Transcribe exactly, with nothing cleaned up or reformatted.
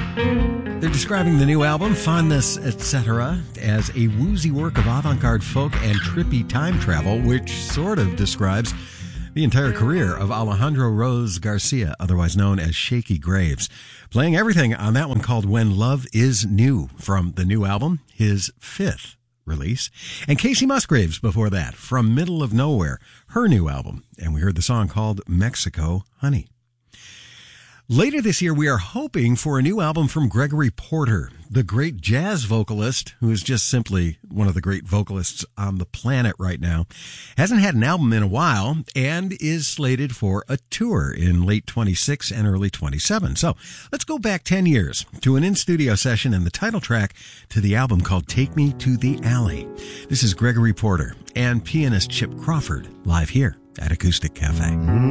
They're describing the new album, Fondness, et cetera, as a woozy work of avant-garde folk and trippy time travel, which sort of describes the entire career of Alejandro Rose Garcia, otherwise known as Shaky Graves. Playing everything on that one called When Love Is New from the new album, his fifth release. And Casey Musgraves before that, from Middle of Nowhere, her new album. And we heard the song called Mexico Honey. Later this year, we are hoping for a new album from Gregory Porter, the great jazz vocalist, who is just simply one of the great vocalists on the planet right now. Hasn't had an album in a while and is slated for a tour in late twenty-six and early twenty-seven. So let's go back ten years to an in-studio session and the title track to the album called Take Me to the Alley. This is Gregory Porter and pianist Chip Crawford live here at Acoustic Cafe.